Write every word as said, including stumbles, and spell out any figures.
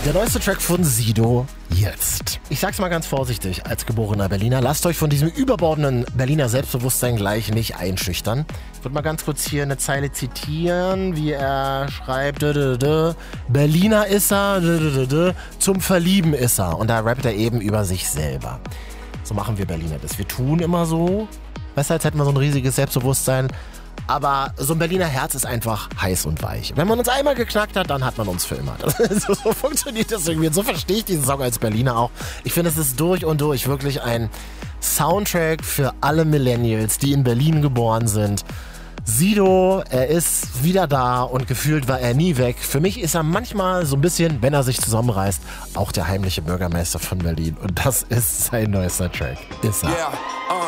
Der neueste Track von Sido jetzt. Ich sag's mal ganz vorsichtig, als geborener Berliner, lasst euch von diesem überbordenden Berliner Selbstbewusstsein gleich nicht einschüchtern. Ich würde mal ganz kurz hier eine Zeile zitieren, wie er schreibt, dö, dö, dö, Berliner ist er, dö, dö, dö, zum Verlieben ist er. Und da rappt er eben über sich selber. So machen wir Berliner das. Wir tun immer so, besser als hätten wir so ein riesiges Selbstbewusstsein. Aber so ein Berliner Herz ist einfach heiß und weich. Wenn man uns einmal geknackt hat, dann hat man uns für immer. So, so funktioniert das irgendwie. Und so verstehe ich diesen Song als Berliner auch. Ich finde, es ist durch und durch wirklich ein Soundtrack für alle Millennials, die in Berlin geboren sind. Sido, er ist wieder da und gefühlt war er nie weg. Für mich ist er manchmal so ein bisschen, wenn er sich zusammenreißt, auch der heimliche Bürgermeister von Berlin. Und das ist sein neuester Track. Ist er. Yeah, uh.